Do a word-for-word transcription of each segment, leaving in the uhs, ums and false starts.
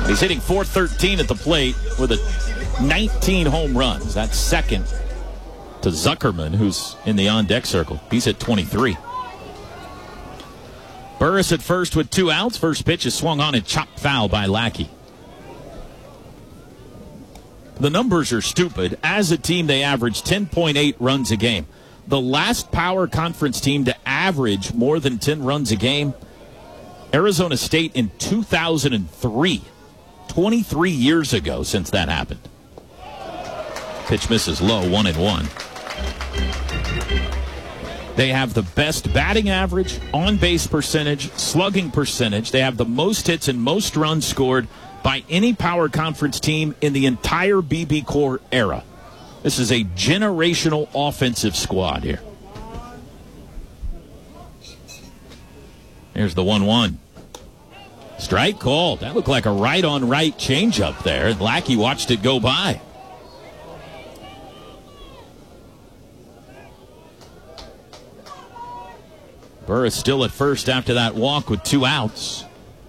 He's hitting four thirteen at the plate with a nineteen home runs. That's second to Zuckerman, who's in the on-deck circle. He's at twenty-three. Burris at first with two outs. First pitch is swung on and chopped foul by Lackey. The numbers are stupid. As a team, they average ten point eight runs a game. The last power conference team to average more than ten runs a game, Arizona State in two thousand three. twenty-three years ago since that happened. Pitch misses low, one and one. They have the best batting average, on-base percentage, slugging percentage. They have the most hits and most runs scored by any power conference team in the entire B B Core era. This is a generational offensive squad here. Here's the one one. Strike called. That looked like a right-on-right changeup there. Lackey watched it go by. Burris still at first after that walk with two outs.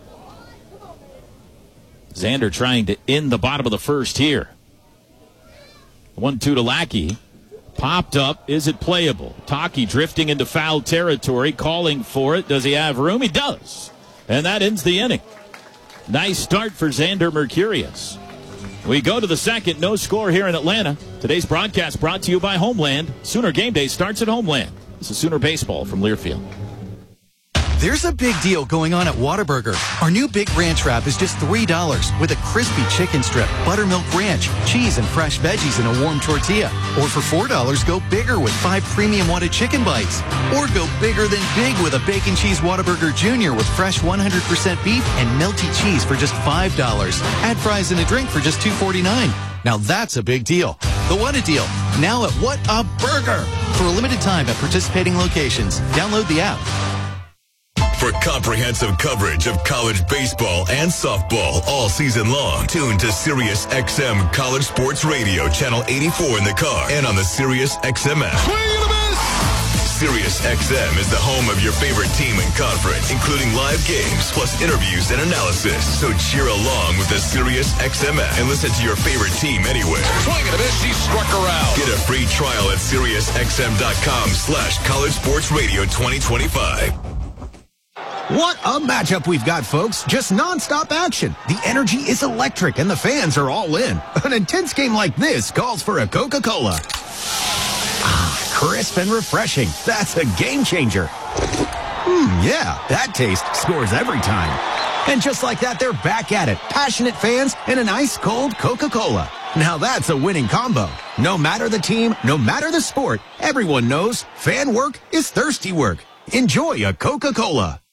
Xander trying to end the bottom of the first here. one two to Lackey. Popped up. Is it playable? Taki drifting into foul territory, calling for it. Does he have room? He does. And that ends the inning. Nice start for Xander Mercurius. We go to the second. No score here in Atlanta. Today's broadcast brought to you by Homeland. Sooner Game Day starts at Homeland. This is Sooner Baseball from Learfield. There's a big deal going on at Whataburger. Our new Big Ranch Wrap is just three dollars with a crispy chicken strip, buttermilk ranch, cheese, and fresh veggies in a warm tortilla. Or for four dollars, go bigger with five premium Whata chicken bites. Or go bigger than big with a Bacon Cheese Whataburger Junior with fresh one hundred percent beef and melty cheese for just five dollars. Add fries and a drink for just two forty-nine. Now that's a big deal. The What a Deal, now at What a Burger. For a limited time at participating locations. Download the app. For comprehensive coverage of college baseball and softball all season long, tune to Sirius X M College Sports Radio, channel eighty-four in the car and on the Sirius X M app. Swing and a miss! Sirius X M is the home of your favorite team and conference, including live games, plus interviews and analysis. So cheer along with the Sirius X M app and listen to your favorite team anywhere. Swing and a miss, he struck around. Get a free trial at SiriusXM.com slash College Sports Radio twenty twenty-five. What a matchup we've got, folks. Just nonstop action. The energy is electric and the fans are all in. An intense game like this calls for a Coca-Cola. Ah, crisp and refreshing. That's a game changer. Hmm, yeah, that taste scores every time. And just like that, they're back at it. Passionate fans and an ice-cold Coca-Cola. Now that's a winning combo. No matter the team, no matter the sport, everyone knows fan work is thirsty work. Enjoy a Coca-Cola.